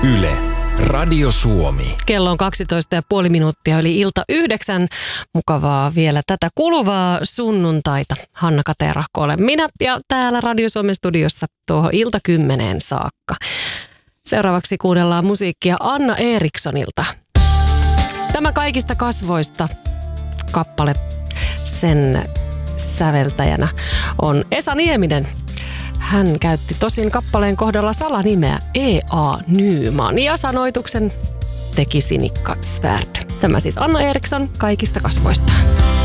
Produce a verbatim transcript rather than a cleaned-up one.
Yle, Radio Suomi. Kello on kaksitoista ja puoli minuuttia, eli ilta yhdeksän. Mukavaa vielä tätä kuluvaa sunnuntaita. Hanna Katerahko olen minä ja täällä Radio Suomen studiossa tuohon ilta kymmeneen saakka. Seuraavaksi kuunnellaan musiikkia Anna Erikssonilta. Tämä kaikista kasvoista kappale, sen säveltäjänä on Esa Nieminen. Hän käytti tosin kappaleen kohdalla salanimeä E A. Nyman ja sanoituksen teki Sinikka Svärd. Tämä siis Anna Eriksson kaikista kasvoista.